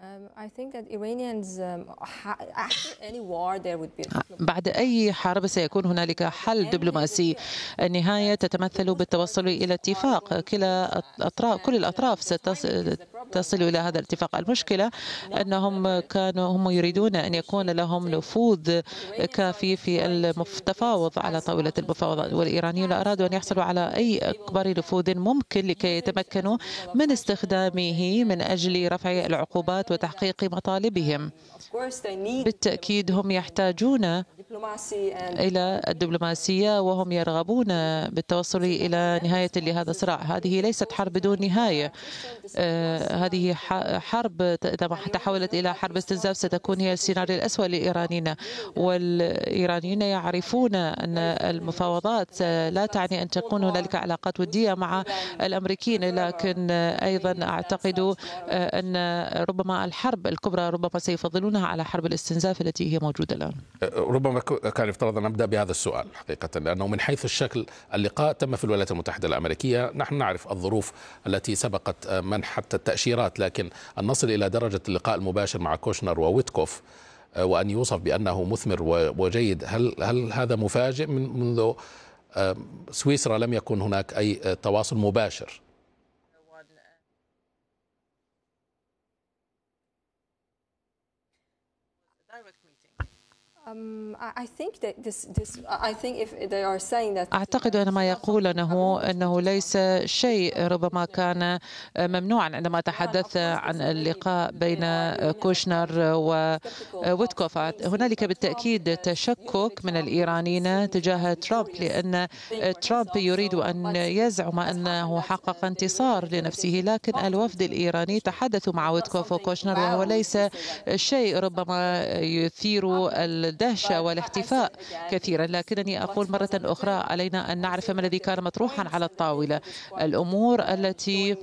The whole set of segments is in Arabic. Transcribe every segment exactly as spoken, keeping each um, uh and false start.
بعد أي حرب سيكون هنالك حل دبلوماسي. النهاية تتمثل بالتوصل إلى اتفاق، كلا الأطراف كل الأطراف ستصل إلى هذا الاتفاق. المشكلة أنهم كانوا هم يريدون أن يكون لهم نفوذ كافي في التفاوض على طاولة المفاوضات، والإيرانيون أرادوا أن يحصلوا على أي أكبر نفوذ ممكن لكي يتمكنوا من استخدامه من أجل رفع العقوبات وتحقيق مطالبهم. بالتأكيد هم يحتاجون إلى الدبلوماسية وهم يرغبون بالتوصل إلى نهاية لهذا الصراع. هذه ليست حرب بدون نهاية، هذه حرب إذا تحولت إلى حرب استنزاف ستكون هي السيناريو الأسوأ للإيرانيين، والإيرانيين يعرفون أن المفاوضات لا تعني أن تكون هنالك علاقات ودية مع الأمريكيين، لكن أيضا أعتقد أن ربما الحرب الكبرى ربما سيفضلونها على حرب الاستنزاف التي هي موجودة الآن. ربما كان يفترض أن نبدأ بهذا السؤال حقيقة، لأنه من حيث الشكل اللقاء تم في الولايات المتحدة الأمريكية. نحن نعرف الظروف التي سبقت منح حتى التأشيرات، لكن أن نصل إلى درجة اللقاء المباشر مع كوشنر وويتكوف وأن يوصف بأنه مثمر وجيد، هل هل هذا مفاجئ؟ من منذ سويسرا لم يكن هناك أي تواصل مباشر. أعتقد أن ما يقولونه أنه ليس شيء ربما كان ممنوعا عندما تحدث عن اللقاء بين كوشنر وويتكوف. هنالك بالتأكيد تشكك من الإيرانيين تجاه ترامب، لأن ترامب يريد أن يزعم أنه حقق انتصار لنفسه، لكن الوفد الإيراني تحدثوا مع ويتكوف وكوشنر، وهو ليس شيء ربما يثير الدهشة والاحتفاء كثيرا. لكنني أقول مرة أخرى علينا أن نعرف ما الذي كان مطروحا على الطاولة. الأمور التي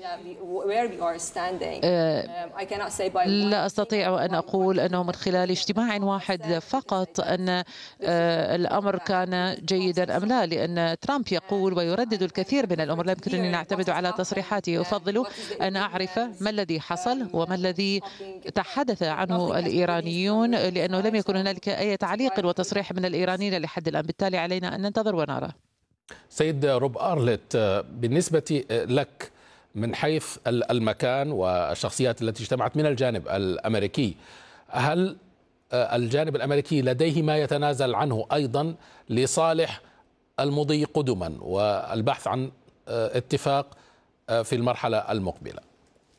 لا أستطيع أن أقول أنه من خلال اجتماع واحد فقط أن الأمر كان جيدا أم لا، لأن ترامب يقول ويردد الكثير من الأمور. لا يمكنني أن أعتمد على تصريحاته. أفضل أن أعرف ما الذي حصل وما الذي تحدث عنه الإيرانيون، لأنه لم يكن هنالك أي تعليق وتصريح من الإيرانيين لحد الآن. بالتالي علينا أن ننتظر ونرى. سيد روب أرلت، بالنسبة لك من حيث المكان والشخصيات التي اجتمعت من الجانب الأمريكي، هل الجانب الأمريكي لديه ما يتنازل عنه أيضا لصالح المضي قدما والبحث عن اتفاق في المرحلة المقبلة؟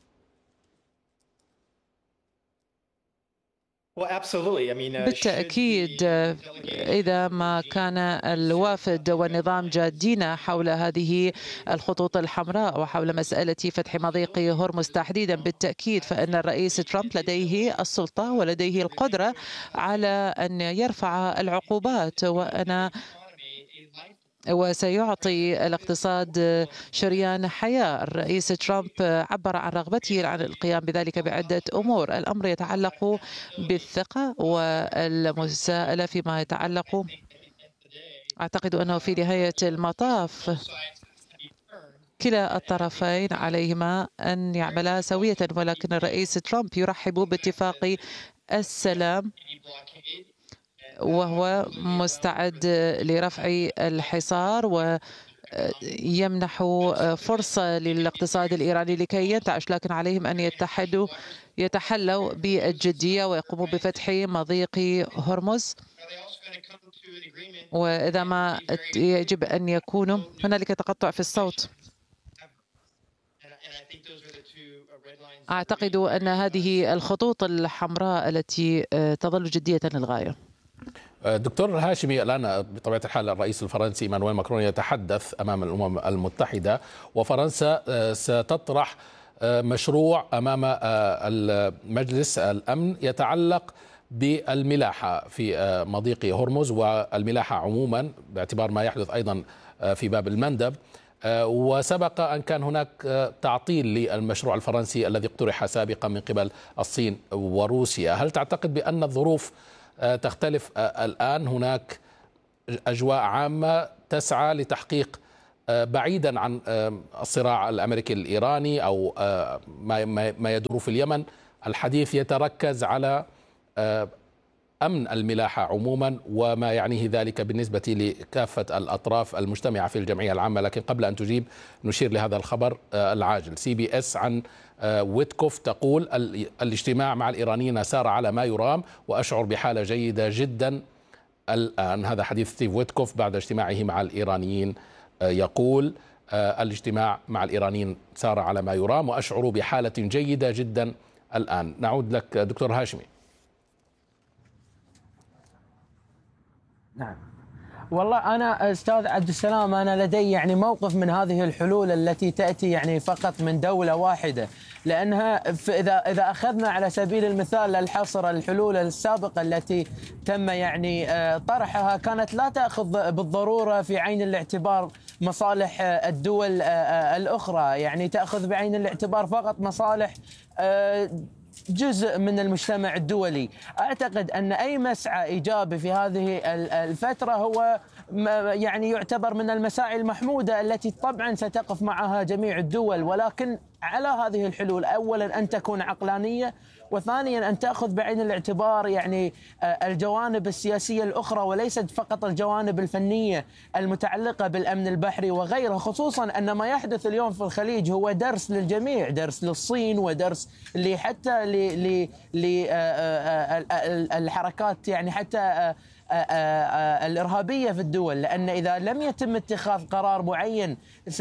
بالتأكيد إذا ما كان الوافد والنظام جادين حول هذه الخطوط الحمراء وحول مسألة فتح مضيق هرمز تحديدا، بالتأكيد فإن الرئيس ترامب لديه السلطة ولديه القدرة على أن يرفع العقوبات، وأنا وسيعطي الاقتصاد شريان حياة. الرئيس ترامب عبر عن رغبته عن القيام بذلك بعدة أمور. الأمر يتعلق بالثقة والمساءلة فيما يتعلق، أعتقد أنه في نهاية المطاف كلا الطرفين عليهما أن يعملا سوية، ولكن الرئيس ترامب يرحب باتفاق السلام وهو مستعد لرفع الحصار ويمنح فرصة للاقتصاد الإيراني لكي ينتعش، لكن عليهم أن يتحدوا يتحلوا بالجدية ويقوموا بفتح مضيق هرمز. وإذا ما يجب أن يكونوا هنالك تقطع في الصوت. أعتقد أن هذه الخطوط الحمراء التي تظل جدية للغاية. دكتور هاشمي، الآن بطبيعة الحال الرئيس الفرنسي إيمانويل ماكرون يتحدث أمام الأمم المتحدة، وفرنسا ستطرح مشروع أمام المجلس الأمن يتعلق بالملاحة في مضيق هرمز والملاحة عموما، باعتبار ما يحدث أيضا في باب المندب. وسبق أن كان هناك تعطيل للمشروع الفرنسي الذي اقترح سابقا من قبل الصين وروسيا. هل تعتقد بأن الظروف تختلف الآن؟ هناك أجواء عامة تسعى لتحقيق بعيدا عن الصراع الأمريكي الإيراني أو ما يدور في اليمن، الحديث يتركز على أمن الملاحة عموما وما يعنيه ذلك بالنسبة لكافة الأطراف المجتمعة في الجمعية العامة. لكن قبل أن تجيب نشير لهذا الخبر العاجل. سي بي اس عن ويتكوف تقول: الاجتماع مع الإيرانيين سار على ما يرام وأشعر بحالة جيدة جدا الآن. هذا حديث ستيف ويتكوف بعد اجتماعه مع الإيرانيين، يقول: الاجتماع مع الإيرانيين سار على ما يرام وأشعر بحالة جيدة جدا الآن. نعود لك دكتور هاشمي. نعم والله أنا أستاذ عبد السلام، أنا لدي يعني موقف من هذه الحلول التي تأتي يعني فقط من دولة واحدة، لأنها إذا إذا أخذنا على سبيل المثال الحصر الحلول السابقة التي تم يعني طرحها كانت لا تأخذ بالضرورة في عين الاعتبار مصالح الدول الأخرى، يعني تأخذ بعين الاعتبار فقط مصالح جزء من المجتمع الدولي. أعتقد أن أي مسعى إيجابي في هذه الفترة هو يعني يعتبر من المساعي المحمودة التي طبعا ستقف معها جميع الدول، ولكن على هذه الحلول أولا أن تكون عقلانية، وثانيا أن تأخذ بعين الاعتبار يعني الجوانب السياسية الأخرى وليست فقط الجوانب الفنية المتعلقة بالأمن البحري وغيره، خصوصا أن ما يحدث اليوم في الخليج هو درس للجميع، درس للصين ودرس حتى للحركات يعني حتى الإرهابية في الدول، لأن إذا لم يتم اتخاذ قرار معين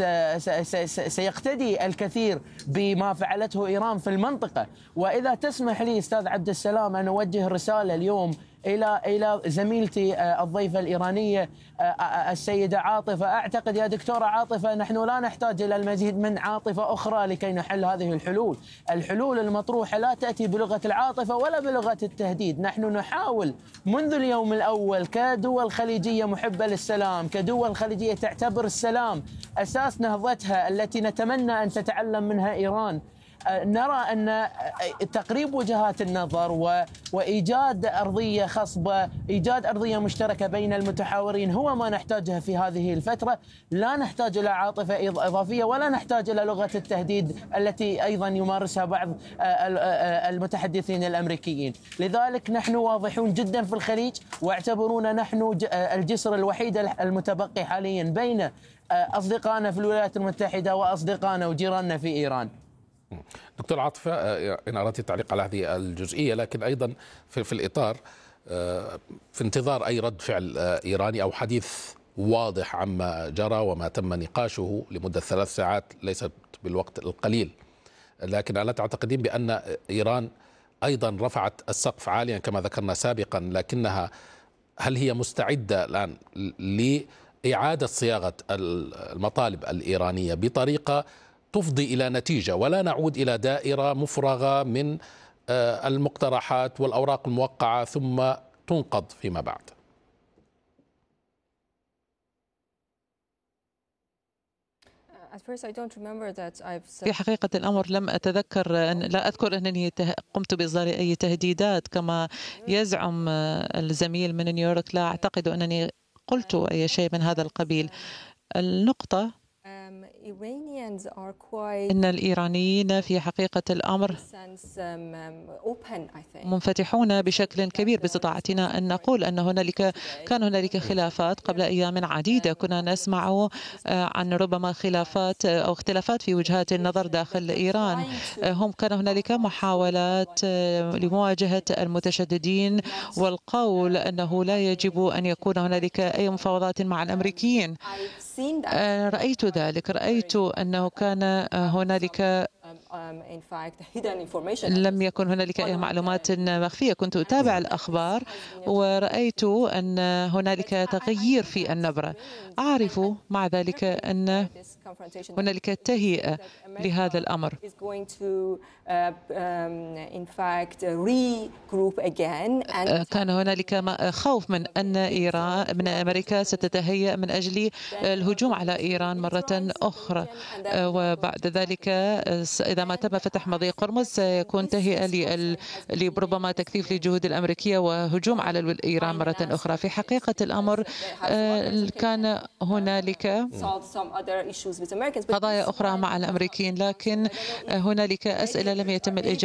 سيقتدي الكثير بما فعلته إيران في المنطقة. وإذا تسمح لي أستاذ عبد السلام أن أوجه رسالة اليوم إلى إلى زميلتي الضيفة الإيرانية السيدة عاطفة. أعتقد يا دكتورة عاطفة نحن لا نحتاج إلى المزيد من عاطفة أخرى لكي نحل هذه الحلول. الحلول المطروحة لا تأتي بلغة العاطفة ولا بلغة التهديد. نحن نحاول منذ اليوم الأول كدول خليجية محبة للسلام، كدول خليجية تعتبر السلام أساس نهضتها التي نتمنى أن تتعلم منها إيران، نرى أن تقريب وجهات النظر وإيجاد أرضية خصبة، إيجاد أرضية مشتركة بين المتحاورين هو ما نحتاجها في هذه الفترة. لا نحتاج إلى عاطفة إضافية ولا نحتاج إلى لغة التهديد التي أيضا يمارسها بعض المتحدثين الأمريكيين. لذلك نحن واضحون جدا في الخليج، واعتبرونا نحن الجسر الوحيد المتبقي حاليا بين أصدقائنا في الولايات المتحدة وأصدقائنا وجيراننا في إيران. دكتور عاطفة، إن أردت التعليق على هذه الجزئية، لكن أيضا في, في الإطار في انتظار أي رد فعل إيراني أو حديث واضح عما جرى وما تم نقاشه لمدة ثلاث ساعات ليست بالوقت القليل، لكن ألا تعتقدين بأن إيران أيضا رفعت السقف عاليا كما ذكرنا سابقا، لكنها هل هي مستعدة الآن لإعادة صياغة المطالب الإيرانية بطريقة تفضي إلى نتيجة ولا نعود إلى دائرة مفرغة من المقترحات والأوراق الموقعة ثم تنقض فيما بعد؟ في حقيقة الأمر لم أتذكر أن لا أذكر أنني قمت بإصدار أي تهديدات كما يزعم الزميل من نيويورك. لا أعتقد أنني قلت أي شيء من هذا القبيل. النقطة إن الإيرانيين في حقيقة الأمر منفتحون بشكل كبير باستطاعتنا أن نقول أن هنالك كان هنالك خلافات قبل أيام عديدة، كنا نسمع عن ربما خلافات أو اختلافات في وجهات النظر داخل إيران. هم كان هنالك محاولات لمواجهة المتشددين والقول أنه لا يجب أن يكون هنالك أي مفاوضات مع الأمريكيين. رأيت ذلك، رأيت أنه كان هنالك لم يكن هنالك أي معلومات مخفية. كنت أتابع الأخبار ورأيت أن هنالك تغيير في النبرة. أعرف مع ذلك أن هنالك تهيئة لهذا الأمر. كان هنالك خوف من أن إيران من أمريكا ستتهيأ من أجل الهجوم على إيران مرة أخرى، وبعد ذلك إذا ما تم فتح مضيق هرمز سيكون تهيئة لربما تكثيف للجهود الأمريكية وهجوم على إيران مرة أخرى. في حقيقة الأمر كان هنالك قضايا أخرى مع الأمريكيين، لكن هنالك أسئلة لم يتم الإجابة